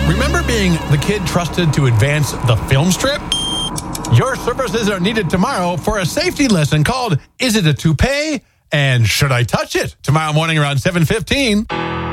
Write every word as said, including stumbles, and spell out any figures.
Remember being the kid trusted to advance the film strip? Your services are needed tomorrow for a safety lesson called Is It a Toupee? And Should I Touch It? Tomorrow morning around seven fifteen.